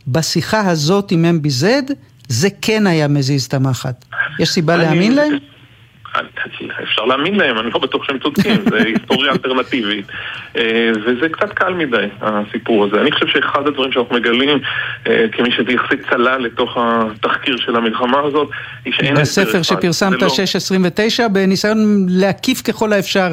בשיחה הזאת עם MBZ, זה כן היה מזיז את המחט. יש סיבה להאמין להם? אפשר להאמין להם, אני לא בטוח שהם צודקים, זה היסטוריה אלטרנטיבית, וזה קצת קל מדי, הסיפור הזה. אני חושב שאחד הדברים שאנחנו מגלים, כמי שזה יחסית צלה לתוך התחקיר של המלחמה הזאת, בספר שפרסמת 629, בניסיון להקיף ככל האפשר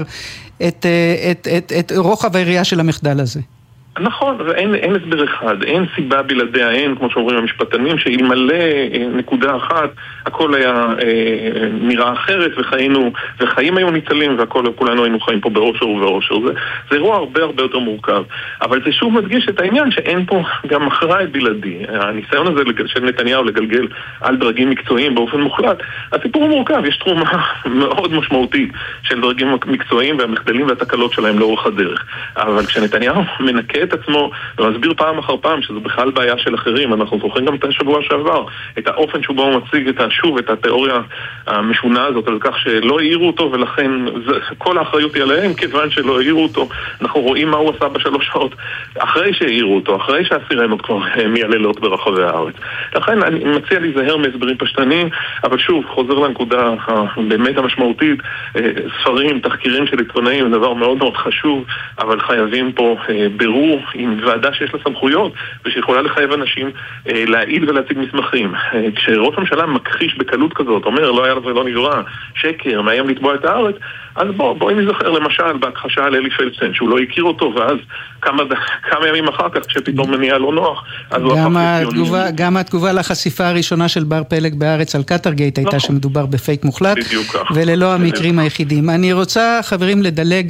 את רוחב היריעה של המחדל הזה. נכון, ואין הסבר אחד, אין סיבה בלעדיה, אין, כמו שאומרים המשפטנים, שאלמלא נקודה אחת, הכל היה נראה אחרת, וחיים היו ניצלים, וכולנו היינו חיים פה באושר ובאושר. זה אירוע הרבה הרבה יותר מורכב. אבל זה שוב מדגיש את העניין שאין פה גם אחראי בלעדי. הניסיון הזה של נתניהו לגלגל על דרגים מקצועיים באופן מוחלט, הסיפור הוא מורכב, יש תרומה מאוד משמעותית של דרגים מקצועיים והמחדלים והתקלות שלהם לאורך הדרך. אבל כשנתניהו מנקה את עצמו ומסביר פעם אחר פעם שזו בכלל בעיה של אחרים, אנחנו זוכרים גם את השבוע שעבר, את האופן שבו הוא מציג שוב את התיאוריה המשונה הזאת על כך שלא העירו אותו, ולכן כל האחריות היא עליהם כיוון שלא העירו אותו. אנחנו רואים מה הוא עשה בשלוש שעות אחרי שהעירו אותו, אחרי שהסירנות כבר מייללות ברחבי הארץ. לכן אני מציע להיזהר מהסברים פשטניים, אבל שוב, חוזר לנקודה באמת המשמעותית, ספרים, תחקירים של עיתונאים, זה דבר מאוד מאוד חשוב, אבל חייבים פה ברור עם ועדה שיש לה סמכויות ושיכולה לחייב אנשים להעיד ולהציג מסמכים. כשראש הממשלה מכחיש בקלות כזאת, אומר לא היה ולא נברא, שקר, מאיים לתבוע את הארץ, אז בואי נזכר למשל בהכחשה על אלי פלדשטיין, שהוא לא הכיר אותו, ואז כמה ימים אחר כך כשפתאום מניע לא נוח, אז גם התגובה לחשיפה הראשונה של בר פלג בארץ על קטרגייט הייתה שמדובר בפייק מוחלט, וללא המקרים היחידים. אני רוצה, חברים, לדלג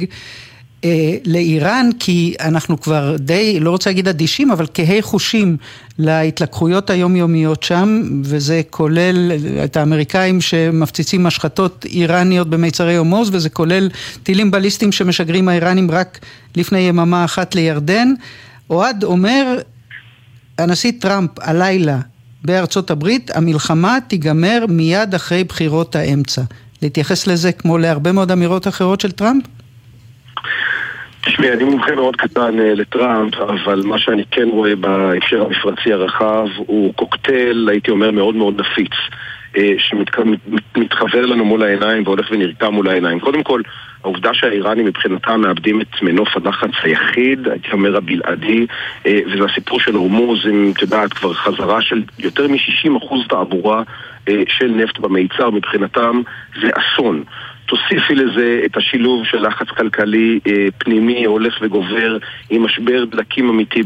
לאיראן, כי אנחנו כבר די, לא רוצה להגיד אדישים, אבל כהי חושים להתלקחויות היומיומיות שם, וזה כולל את האמריקאים שמפציצים משחטות איראניות במיצרי הורמוז, וזה כולל טילים בליסטיים שמשגרים האיראנים רק לפני יממה אחת לירדן. אוהד אומר, הנשיא טראמפ הלילה בארצות הברית, המלחמה תיגמר מיד אחרי בחירות האמצע. להתייחס לזה כמו להרבה מאוד אמירות אחרות של טראמפ? תשמעי, אני מומחה מאוד קטן לטראמפ, אבל מה שאני כן רואה בהקשר המפרצי הרחב הוא קוקטייל, הייתי אומר, מאוד מאוד נפיץ, שמתחבר לנו מול העיניים והולך ונרקם מול העיניים. קודם כל, העובדה שהאיראנים מבחינתם מאבדים את מנוף הלחץ היחיד, הייתי אומר הבלעדי, וזה הסיפור של הורמוז, אם תדעת, כבר חזרה של יותר מ-60% תעבורה של נפט במיצר, מבחינתם זה אסון. תוסיפי לזה את השילוב של לחץ כלכלי פנימי הולך וגובר עם משבר דלקים אמיתי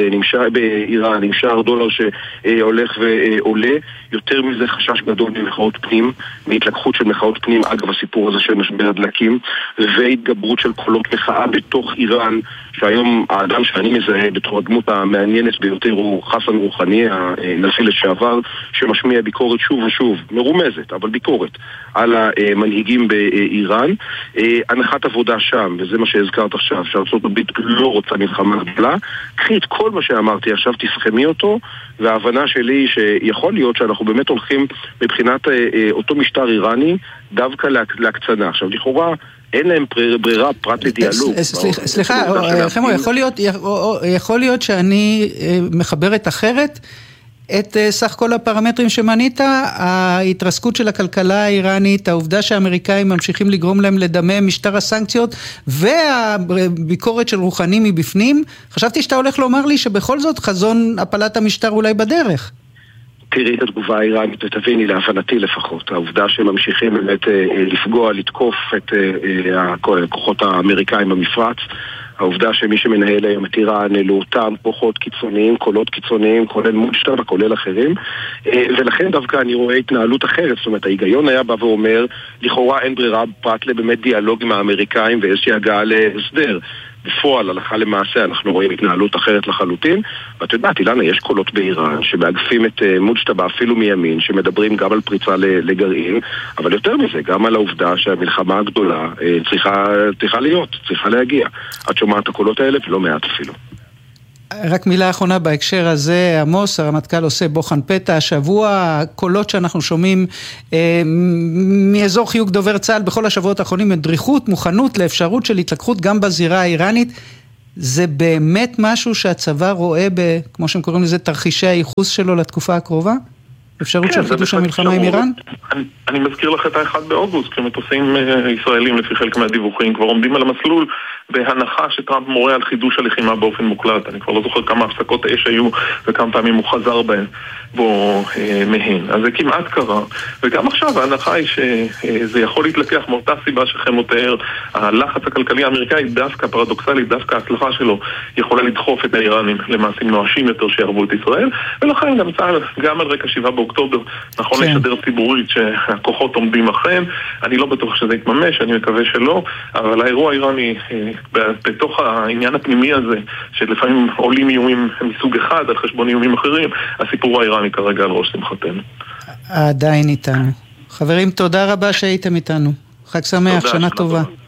באיראן, עם שער דולר שהולך ועולה. יותר מזה חשש גדול ממחאות פנים, מהתלקחות של מחאות פנים אגב הסיפור הזה של משבר הדלקים, והתגברות של קולות מחאה בתוך איראן, שהיום האדם שאני מזהה בתור הדמות המעניינת ביותר הוא חסן רוחני, הנשיא לשעבר, שמשמיע ביקורת שוב ושוב, מרומזת, אבל ביקורת, על המנהיגים באיראן. הנחת עבודה שם, וזה מה שהזכרת עכשיו, שארצות הברית לא רוצה מלחמה גדולה. קחי את כל מה שאמרתי עכשיו, תסכמי אותו, וההבנה שלי היא שיכול להיות שאנחנו באמת הולכים מבחינת אותו משטר איראני דווקא להקצנה. עכשיו, לכאורה אין להם ברירה פרט לדיאלוג. סליחה, חמו, יכול להיות שאני מחברת אחרת את סך כל הפרמטרים שמנית, ההתרסקות של הכלכלה האיראנית, העובדה שהאמריקאים ממשיכים לגרום להם לדמם משטר הסנקציות, והביקורת של רוחני מבפנים. חשבתי שאתה הולך לומר לי שבכל זאת חזון הפלת המשטר אולי בדרך. תראי את התגובה האיראנית ותביני, להבנתי לפחות, העובדה שהם ממשיכים באמת לפגוע, לתקוף את הכוחות האמריקאים במפרץ, העובדה שמי שמנהל היום את איראן אלו אותם כוחות קיצוניים, קולות קיצוניים, כולל מולשטר וכולל אחרים, ולכן דווקא אני רואה התנהלות אחרת. זאת אומרת, ההיגיון היה בא ואומר, לכאורה אין ברירה פרט לבאמת דיאלוג עם האמריקאים ואיזושהי הגעה להסדר. בפועל, הלכה למעשה, אנחנו רואים התנהלות אחרת לחלוטין. ואת יודעת, אילנה, יש קולות באיראן שמאגפים את מולשטבה אפילו מימין, שמדברים גם על פריצה לגרעין, אבל יותר מזה, גם על העובדה שהמלחמה הגדולה צריכה להיות, צריכה להגיע. את שומעת הקולות האלה ולא מעט אפילו. רק מילה אחרונה בהקשר הזה, עמוס, הרמטכ"ל עושה בוחן פתע, השבוע קולות שאנחנו שומעים מאזור חיוג דובר צה"ל בכל השבועות האחרונים, דריכות, מוכנות לאפשרות של התלקחות גם בזירה האיראנית. זה באמת משהו שהצבא רואה כמו שהם קוראים לזה, תרחישי הייחוס שלו לתקופה הקרובה? אפשרות של חידוש המלחמה עם איראן? אני מזכיר לך את ה-1 באוגוסט, כשמטוסים ישראלים לפי חלק מהדיווחים כבר עומדים על המסלול בהנחה שטראמפ מורה על חידוש הלחימה באופן מוקלט. אני כבר לא זוכר כמה הפסקות האש היו וכמה פעמים הוא חזר בהן מהן. אז זה כמעט קרה. וגם עכשיו ההנחה היא שזה יכול להתלקח מאותה סיבה שכם מתאר. הלחץ הכלכלי האמריקאי דווקא פרדוקסלי, דווקא ההצלחה שלו יכולה לדחוף את האיראנים למעשים נואשים יותר שיערבו את ישראל. ולכן גם צה"ל, גם על רקע 7 באוקטובר, נכון לשדר ציבורית שהכוחות עומדים אכן. אני לא בטוח שזה יתממש, אני מקווה שלא, אבל האירוע האיראני בתוך העניין הפנימי הזה, שלפעמים עולים איומים מסוג אחד על חשבון איומים אחרים, הסיפור האיראני כרגע על ראש שמחתנו. עדיין איתנו. חברים, תודה רבה שהייתם איתנו. חג שמח, שנה טובה.